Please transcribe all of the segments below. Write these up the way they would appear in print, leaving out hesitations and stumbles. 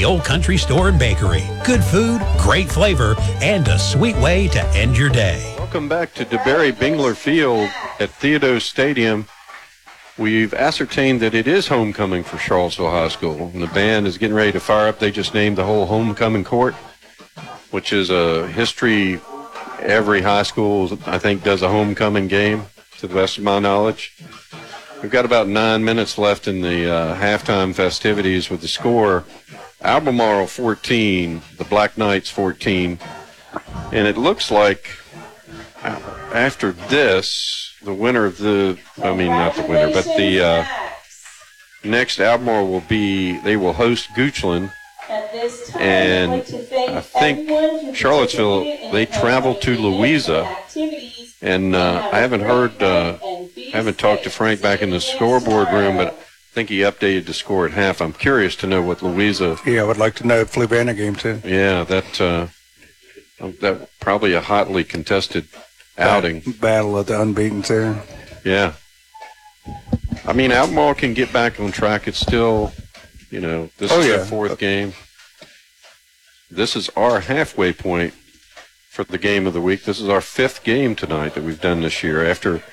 The Old Country Store and Bakery. Good food, great flavor, and a sweet way to end your day. Welcome back to DeBerry Bingler Field at Theodose Stadium. We've ascertained that it is homecoming for Charlottesville High School, and the band is getting ready to fire up. They just named the whole homecoming court, which is a history. Every high school, I think, does a homecoming game, to the best of my knowledge. We've got about 9 minutes left in the halftime festivities with the score. Albemarle 14, the Black Knights 14. And it looks like after this, the winner of the, not the winner, but the next Albemarle they will host Goochland. And I think Charlottesville, they travel to Louisa. And I haven't talked to Frank back in the scoreboard room, but I think he updated the score at half. I'm curious to know what Louisa. Yeah, I would like to know Fluvanna game too. Yeah, that probably a hotly contested outing. Battle of the unbeaten there. Yeah. Albemarle can get back on track. It's still, this is their fourth game. This is our halfway point for the game of the week. This is our fifth game tonight that we've done this year.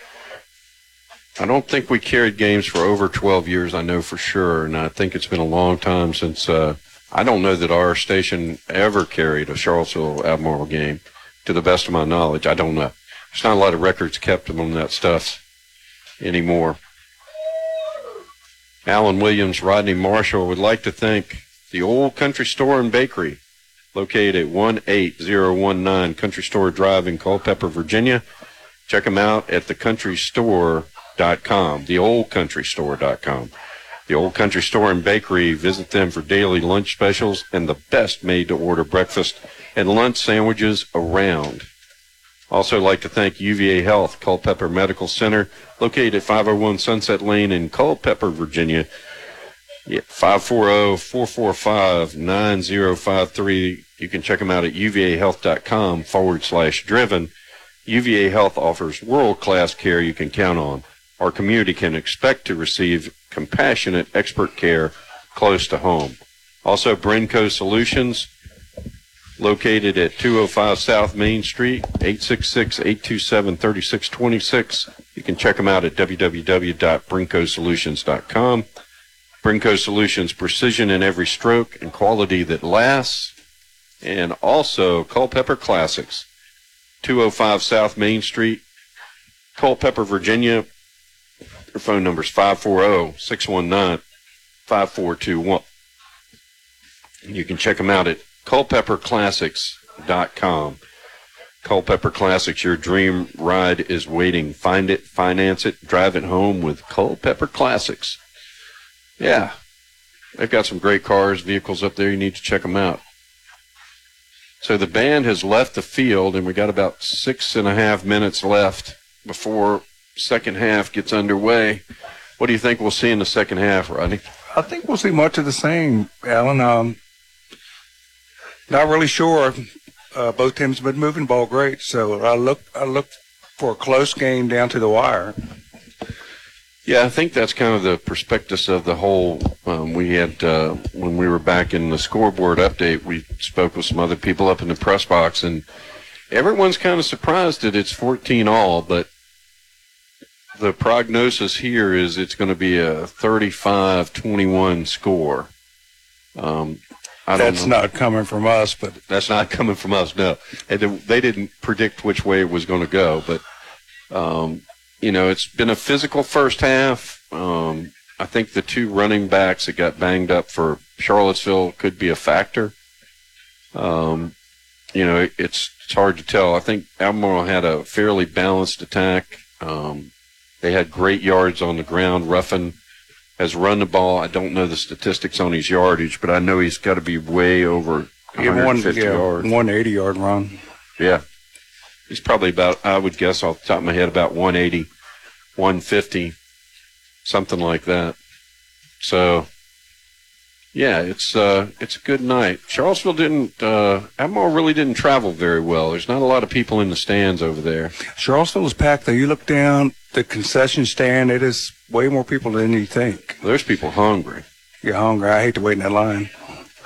I don't think we carried games for over 12 years, I know for sure, and I think it's been a long time since I don't know that our station ever carried a Charlottesville Albemarle game, to the best of my knowledge. I don't know. There's not a lot of records kept on that stuff anymore. Alan Williams, Rodney Marshall would like to thank the Old Country Store and Bakery, located at 18019 Country Store Drive in Culpeper, Virginia. Check them out at thecountrystore.com, theoldcountrystore.com. The Old Country Store and Bakery, visit them for daily lunch specials and the best made-to-order breakfast and lunch sandwiches around. Also like to thank UVA Health, Culpeper Medical Center, located at 501 Sunset Lane in Culpeper, Virginia. 540-445-9053. You can check them out at uvahealth.com/driven. UVA Health offers world-class care you can count on. Our community can expect to receive compassionate expert care close to home. Also, Brinco Solutions, located at 205 South Main Street, 866-827-3626. You can check them out at www.brincosolutions.com. Brinco Solutions, precision in every stroke and quality that lasts. And also Culpeper Classics, 205 South Main Street, Culpeper, Virginia. Their phone number is 540-619-5421. You can check them out at culpeperclassics.com. Culpeper Classics, your dream ride is waiting. Find it, finance it, drive it home with Culpeper Classics. Yeah, they've got some great cars, vehicles up there. You need to check them out. So the band has left the field, and we got about 6.5 minutes left before second half gets underway. What do you think we'll see in the second half, Rodney? I think we'll see much of the same, Alan. Not really sure. Both teams have been moving the ball great, so I look for a close game down to the wire. Yeah, I think that's kind of the prospectus of the whole. We had, when we were back in the scoreboard update, we spoke with some other people up in the press box, and everyone's kind of surprised that it's 14-all, but the prognosis here is it's going to be a 35-21 score. That's not coming from us, but that's not coming from us. No, they didn't predict which way it was going to go, but it's been a physical first half. I think the two running backs that got banged up for Charlottesville could be a factor. It's hard to tell. I think Albemarle had a fairly balanced attack. They had great yards on the ground. Ruffin has run the ball. I don't know the statistics on his yardage, but I know he's got to be way over 150 yards. 180-yard run. Yeah. He's probably about, I would guess off the top of my head, about 180, 150, something like that. So, yeah, it's a good night. Charlottesville Albemarle really didn't travel very well. There's not a lot of people in the stands over there. Charlottesville is packed, though. You look down the concession stand, it is way more people than you think. There's people hungry. You're hungry. I hate to wait in that line.